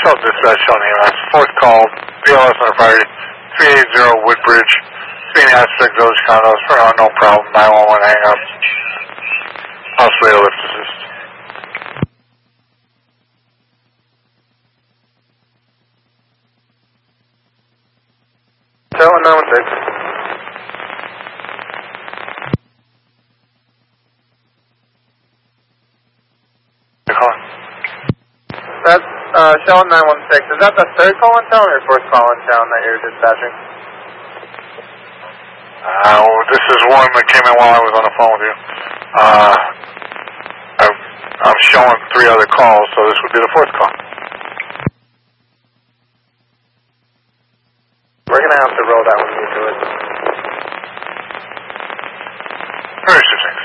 South Dispatch, Shawnee MS. Fourth call, BLS on Friday, 380 Woodbridge, 3 aspect Village Condos, for no problem, 911 hang up. House radio lift assist. Tell 916. That's Shell 916. Is that the third call in town or fourth call in town that you're dispatching? This is one that came in while I was on the phone with you. I'm showing 3 other calls, so this would be the fourth call. We're going to have to roll that one into it. Very interesting.